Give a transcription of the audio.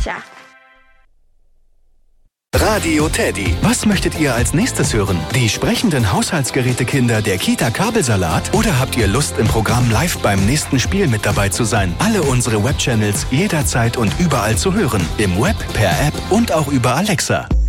Tja. Radio Teddy. Was möchtet ihr als nächstes hören? Die sprechenden Haushaltsgerätekinder der Kita Kabelsalat? Oder habt ihr Lust, im Programm live beim nächsten Spiel mit dabei zu sein? Alle unsere Webchannels jederzeit und überall zu hören. Im Web, per App und auch über Alexa.